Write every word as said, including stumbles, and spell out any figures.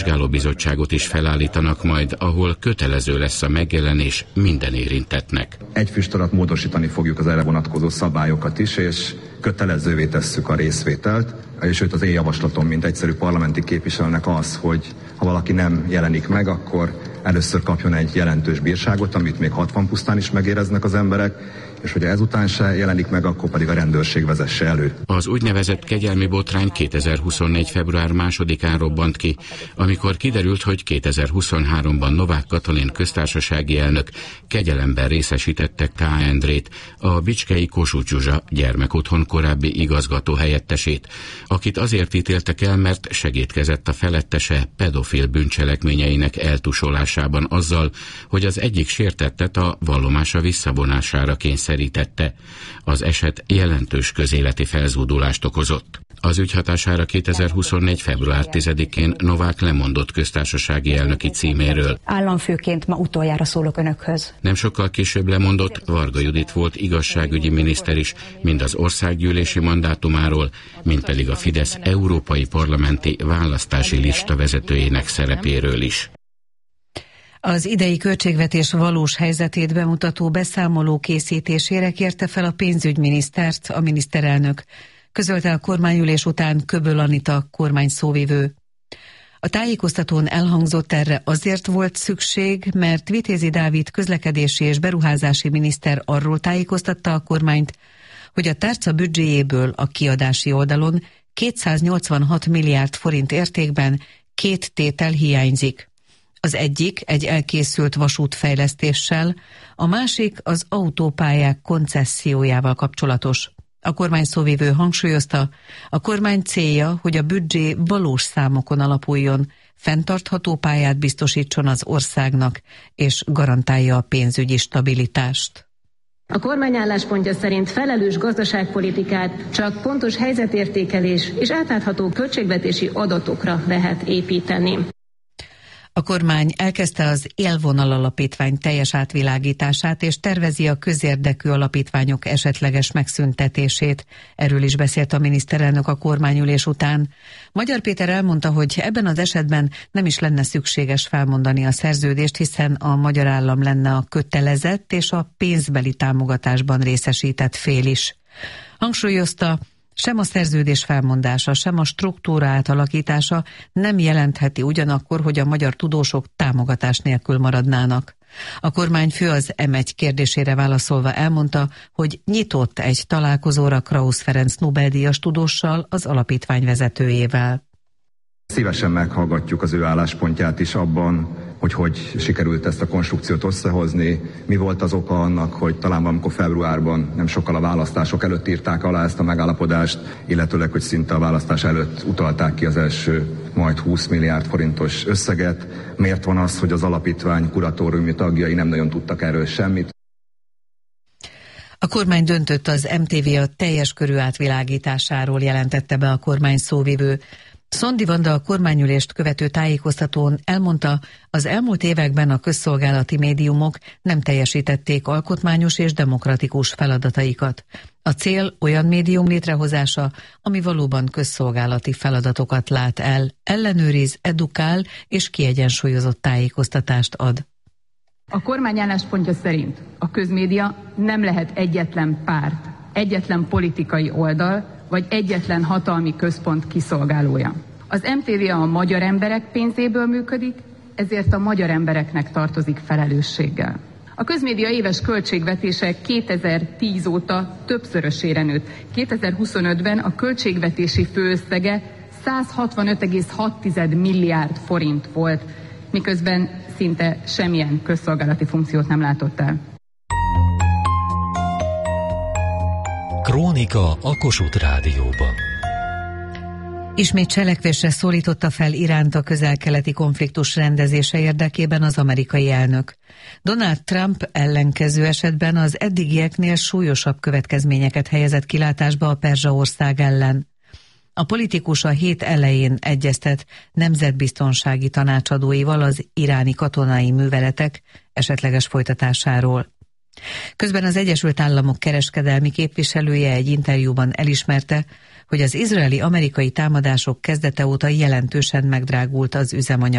Vizsgálóbizottságot is felállítanak majd, ahol kötelező lesz a megjelenés minden érintettnek. Egy füst alatt módosítani fogjuk az erre vonatkozó szabályokat is, és kötelezővé tesszük a részvételt, és sőt az én javaslatom, mint egyszerű parlamenti képviselőnek az, hogy ha valaki nem jelenik meg, akkor először kapjon egy jelentős bírságot, amit még hatvan pusztán is megéreznek az emberek, és hogyha ezután se jelenik meg, akkor pedig a rendőrség vezesse elő. Az úgynevezett kegyelmi botrány kétezer-huszonnégy. február másodikán robbant ki, amikor kiderült, hogy kétezer-huszonháromban Novák Katalin köztársasági elnök kegyelemben részesítette K. Endrét, a bicskei Kossuth Zsuzsa gyermekotthon korábbi igazgató helyettesét, akit azért ítéltek el, mert segédkezett a felettese pedofil bűncselekményeinek eltusolásában azzal, hogy az egyik sértettet a vallomása visszavonására kényszerítette. Az eset jelentős közéleti felzúdulást okozott. Az ügy hatására kétezer-huszonnégy. február tizedikén Novák lemondott köztársasági elnöki címéről. Államfőként ma utoljára szólok önökhöz. Nem sokkal később lemondott Varga Judit volt igazságügyi miniszter is, mind az országgyűlési mandátumáról, mind pedig a Fidesz európai parlamenti választási lista vezetőjének szerepéről is. Az idei költségvetés valós helyzetét bemutató beszámoló készítésére kérte fel a pénzügyminisztert a miniszterelnök, közölte a kormányülés után Köböl Anita kormányszóvivő. A tájékoztatón elhangzott, erre azért volt szükség, mert Vitézi Dávid közlekedési és beruházási miniszter arról tájékoztatta a kormányt, hogy a tárca büdzséjéből a kiadási oldalon kétszáznyolcvanhat milliárd forint értékben két tétel hiányzik. Az egyik egy elkészült vasútfejlesztéssel, a másik az autópályák koncessziójával kapcsolatos. A kormány szóvivő hangsúlyozta, a kormány célja, hogy a büdzsé valós számokon alapuljon, fenntartható pályát biztosítson az országnak, és garantálja a pénzügyi stabilitást. A kormány álláspontja szerint felelős gazdaságpolitikát csak pontos helyzetértékelés és átlátható költségvetési adatokra lehet építeni. A kormány elkezdte az Élvonal Alapítvány teljes átvilágítását, és tervezi a közérdekű alapítványok esetleges megszüntetését. Erről is beszélt a miniszterelnök a kormányülés után. Magyar Péter elmondta, hogy ebben az esetben nem is lenne szükséges felmondani a szerződést, hiszen a magyar állam lenne a kötelezett és a pénzbeli támogatásban részesített fél is. Hangsúlyozta, sem a szerződés felmondása, sem a struktúra átalakítása nem jelentheti ugyanakkor, hogy a magyar tudósok támogatás nélkül maradnának. A kormányfő az em egy kérdésére válaszolva elmondta, hogy nyitott egy találkozóra Krausz Ferenc Nobel-díjas tudóssal, az alapítvány vezetőjével. Szívesen meghallgatjuk az ő álláspontját is abban, hogy hogy sikerült ezt a konstrukciót összehozni, mi volt az oka annak, hogy talán valamikor februárban, nem sokkal a választások előtt írták alá ezt a megállapodást, illetőleg, hogy szinte a választás előtt utalták ki az első majd húsz milliárd forintos összeget. Miért van az, hogy az alapítvány kuratóriumi tagjai nem nagyon tudtak erről semmit? A kormány döntött az em té vé a teljes körű átvilágításáról, jelentette be a kormány szóvivő. Szondi Vanda a kormányülést követő tájékoztatón elmondta, az elmúlt években a közszolgálati médiumok nem teljesítették alkotmányos és demokratikus feladataikat. A cél olyan médium létrehozása, ami valóban közszolgálati feladatokat lát el, ellenőriz, edukál és kiegyensúlyozott tájékoztatást ad. A kormány álláspontja szerint a közmédia nem lehet egyetlen párt, egyetlen politikai oldal, vagy egyetlen hatalmi központ kiszolgálója. Az em té vé a magyar emberek pénzéből működik, ezért a magyar embereknek tartozik felelősséggel. A közmédia éves költségvetése kétezer-tíz óta többszörösére nőtt. kétezer-huszonötben a költségvetési főösszege száz hatvanöt egész hat milliárd forint volt, miközben szinte semmilyen közszolgálati funkciót nem látott el. Krónika a Kossuth Rádióban. Ismét cselekvésre szólította fel Iránt a közel-keleti konfliktus rendezése érdekében az amerikai elnök. Donald Trump ellenkező esetben az eddigieknél súlyosabb következményeket helyezett kilátásba a perzsa ország ellen. A politikus a hét elején egyeztet nemzetbiztonsági tanácsadóival az iráni katonai műveletek esetleges folytatásáról. Közben az Egyesült Államok kereskedelmi képviselője egy interjúban elismerte, hogy az izraeli-amerikai támadások kezdete óta jelentősen megdrágult az üzemanyag.